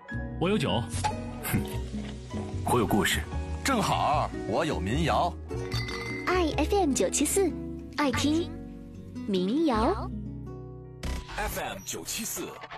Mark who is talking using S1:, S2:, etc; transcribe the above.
S1: 我有酒。
S2: 哼，我有故事。
S3: 正好我有民谣。
S4: 爱 FM 974，爱听民谣。
S5: FM 974。